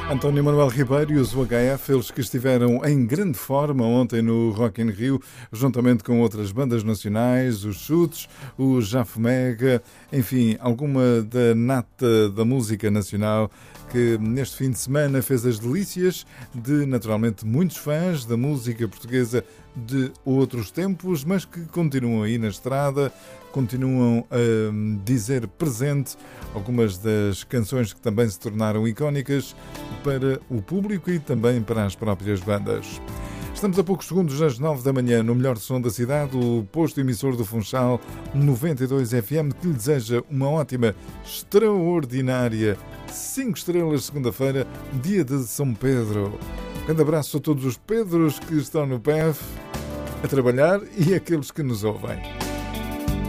António Manuel Ribeiro e os UHF, eles que estiveram em grande forma ontem no Rock in Rio, juntamente com outras bandas nacionais, os Chutes, o Jafomega, enfim, alguma da nata da música nacional que neste fim de semana fez as delícias de, naturalmente, muitos fãs da música portuguesa de outros tempos, mas que continuam aí na estrada, continuam a dizer presente algumas das canções que também se tornaram icónicas para o público e também para as próprias bandas. Estamos a poucos segundos das 9 da manhã no melhor som da cidade, o posto emissor do Funchal 92 FM, que lhe deseja uma ótima, extraordinária 5 estrelas segunda-feira, dia de São Pedro. Um grande abraço a todos os Pedros que estão no PEF a trabalhar e aqueles que nos ouvem.